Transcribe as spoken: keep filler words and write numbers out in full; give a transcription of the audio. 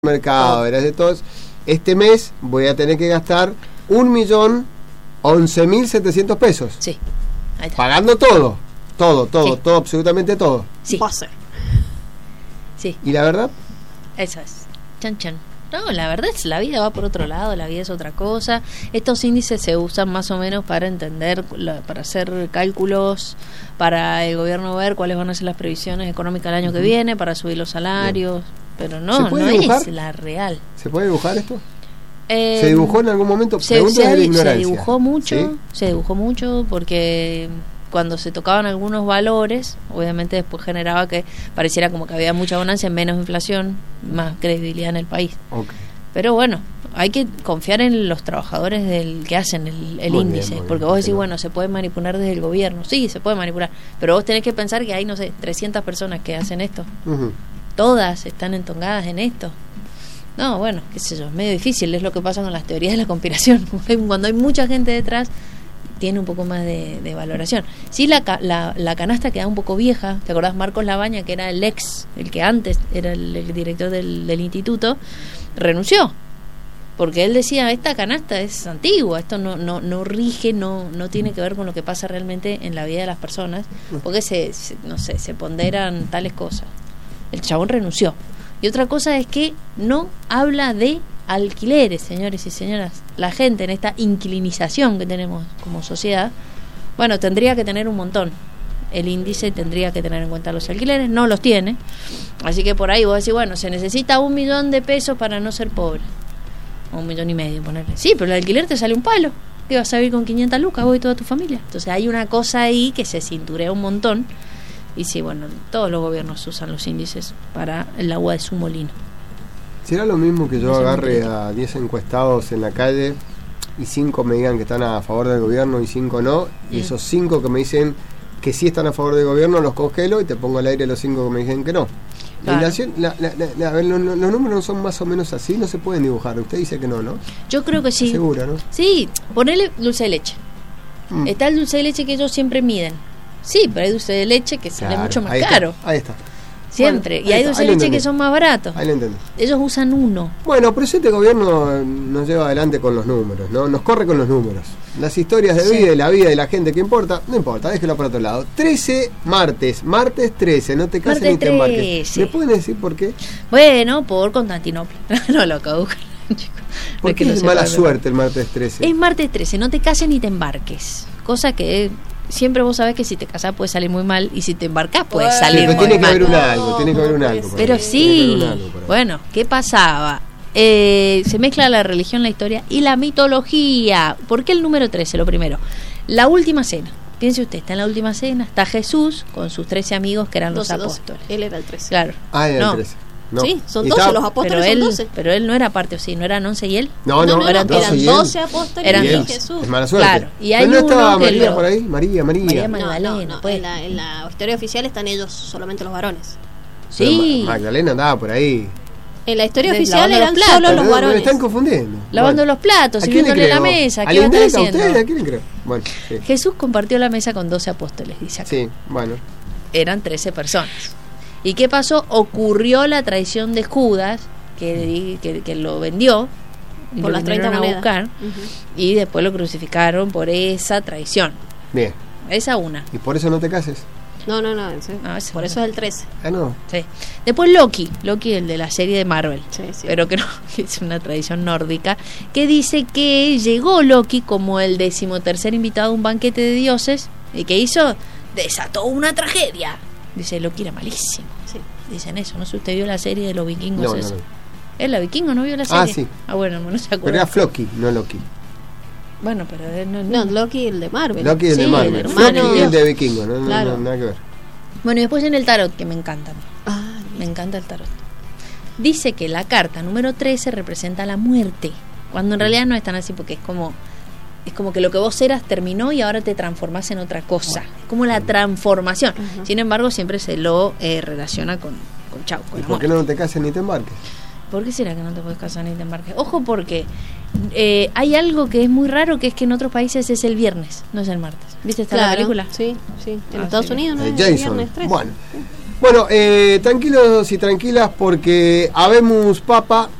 mercado, verás de todos. Este mes voy a tener que gastar un millón once mil setecientos pesos. Sí. Ahí está. Pagando todo, todo, todo, Sí. todo, absolutamente todo. Sí. Pase. Sí, ¿Y la verdad? eso es. Chan, chan. No, la verdad es la vida va por otro lado, la vida es otra cosa. Estos índices se usan más o menos para entender, la- para hacer cálculos, para el gobierno ver cuáles van a ser las previsiones económicas el año que viene, para subir los salarios, pero ¿Se no, puede no dibujar? es la real. ¿Se puede dibujar esto? Eh, ¿Se dibujó en algún momento? Se, Pregunto se, desde la se ignorancia. dibujó mucho, ¿Sí? se dibujó mucho porque cuando se tocaban algunos valores, obviamente después generaba que pareciera como que había mucha ganancia, menos inflación, más credibilidad en el país. Ok. Pero bueno, hay que confiar en los trabajadores del que hacen el, el Muy índice, bien, muy porque bien, vos decís, pero- bueno, se puede manipular desde el gobierno. Sí, se puede manipular, pero vos tenés que pensar que hay, no sé, trescientas personas que hacen esto. Ujú. Todas están entongadas en esto. No, bueno, qué sé yo, es medio difícil, es lo que pasa con las teorías de la conspiración. Cuando hay mucha gente detrás, tiene un poco más de, de valoración. Sí, la, ca- la, la canasta queda un poco vieja. ¿Te acordás Marcos Labaña, que era el ex, el que antes era el, el director del, del instituto? Renunció. Porque él decía, esta canasta es antigua, esto no no no rige, no no tiene que ver con lo que pasa realmente en la vida de las personas, porque se, se no sé, se ponderan tales cosas. El chabón renunció. Y otra cosa es que no habla de alquileres, señores y señoras. La gente en esta inquilinización que tenemos como sociedad, bueno, tendría que tener un montón. El índice tendría que tener en cuenta los alquileres, no los tiene. Así que por ahí vos decís, bueno, se necesita un millón de pesos para no ser pobre. O un millón y medio, ponerle. Sí, pero el alquiler te sale un palo. ¿Qué vas a vivir con quinientas lucas vos y toda tu familia? Entonces hay una cosa ahí que se cinturea un montón. Y sí, bueno, todos los gobiernos usan los índices para el agua de su molino. ¿Será lo mismo que yo No sé, agarre muy a diez encuestados en la calle y cinco me digan que están a favor del gobierno y cinco no? Y Mm. esos cinco que me dicen que sí están a favor del gobierno los congelo y te pongo al aire los cinco que me dicen que no. La Claro. inflación, la- la- la- la- a ver, los, los números no son más o menos así, no se pueden dibujar. Usted dice que no, ¿no? Yo creo que sí. Segura, ¿no? Sí, ponele dulce de leche. Mm. Está el dulce de leche que ellos siempre miden. Sí, pero hay dulce de leche que sale Claro, mucho más ahí está, caro. ahí está. Siempre. Bueno, y ahí hay está, dulce ahí de lo leche entendí. que son más baratos. Ahí lo entendí. Ellos usan uno. Bueno, pero este gobierno eh, nos lleva adelante con los números, ¿no? Nos corre con los números. Las historias de Sí. vida y la vida de la gente que importa, no importa, déjelo para otro lado. trece martes, martes trece, no te cases Martes ni te embarques. trece. ¿Me pueden decir por qué? Bueno, por Constantinopla. No lo buscan, chicos. No ¿Por es que qué lo es sepa mala de memoria. suerte el martes trece? Es martes trece, no te cases ni te embarques. Cosa que siempre vos sabés que si te casás puede salir muy mal y si te embarcás puede Bueno, salir Pero muy tiene que mal. haber un algo, tiene que haber un algo. por Pero ahí. sí, Tiene que haber un algo por ahí. bueno, ¿qué pasaba? Eh, se mezcla la religión, la historia y la mitología. ¿Por qué el número trece? Lo primero, la última cena. Piense usted, está en la última cena, está Jesús con sus trece amigos que eran doce, los doce. apóstoles. Él era el trece. Claro. Ah, era No. el trece. No. Sí, son Y doce estaba- los apóstoles, Pero son él, doce. pero él no era parte, o sí, no eran once y él. No, no, no, eran no, doce eran y él. doce apóstoles Eran y doce. Jesús. Es mala suerte. Claro, y hay Pero no uno estaba que María lo- por ahí, María, María. María No, Magdalena, no, no. pues. En, la, en la historia oficial están ellos, solamente los varones. Pero Sí, Ma- Magdalena andaba por ahí. En la historia De- oficial lavando eran los solo platos. los Pero Me varones. están confundiendo. lavando Bueno. los platos, ¿A quién le sirviéndole la creo? mesa. ¿A ¿Qué la va a estar Indec, a haciendo? usted? ¿A quién le creo? Bueno, sí. Jesús compartió la mesa con doce apóstoles, dice acá. Sí, bueno. Eran trece personas. ¿Y qué pasó? Ocurrió la traición de Judas, que, que, que lo vendió, y Por lo las treinta vinieron a monedas. buscar, Ujú. y después lo crucificaron por esa traición. Bien. Esa una. ¿Y por eso no te cases? No, no, no. en serio. No, ese Por no. eso es el trece. Ah, no. Sí. Después Loki, Loki el de la serie de Marvel, Sí, sí. pero que no, que es una tradición nórdica, que dice que llegó Loki como el decimotercer invitado a un banquete de dioses, y que hizo, desató una tragedia. Dice, Loki era malísimo. Sí. Dicen eso, no sé, usted vio la serie de los vikingos. No, no, esa? no. ¿Es la vikingo? ¿No vio la serie? Ah, sí. Ah, bueno, no se Pero acuerda. era Floki, no Loki. Bueno, pero él no, No, Loki el de Marvel. Loki es el Sí, de Marvel. el Floki hermano. es el de Vikingo, no, no, Claro. no, nada que ver. Bueno, y después en el tarot, que me encanta. Ah, Me encanta el tarot. Dice que la carta número trece representa la muerte, cuando en realidad no es tan así, porque es como es como que lo que vos eras terminó y ahora te transformás en otra cosa. Es como la transformación. Ujú. Sin embargo, siempre se lo eh, relaciona con, con chau, con ¿Y la por qué muerte. no te cases ni te embarques? ¿Por qué será que no te puedes casar ni te embarques? Ojo, porque eh, hay algo que es muy raro, que es que en otros países es el viernes, no es el martes. ¿Viste esta la claro. película? Sí, sí. En Ah, Estados sí. Unidos no Eh, es Jason. viernes trece. Bueno. Bueno, eh, tranquilos y tranquilas porque habemos papa